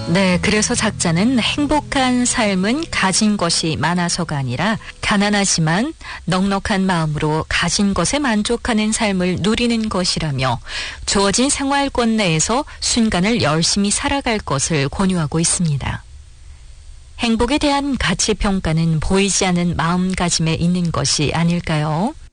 네, 그래서 작자는 행복한 삶은 가진 것이 많아서가 아니라 가난하지만 넉넉한 마음으로 가진 것에 만족하는 삶을 누리는 것이라며 주어진 생활권 내에서 순간을 열심히 살아갈 것을 권유하고 있습니다. 행복에 대한 가치 평가는 보이지 않는 마음가짐에 있는 것이 아닐까요?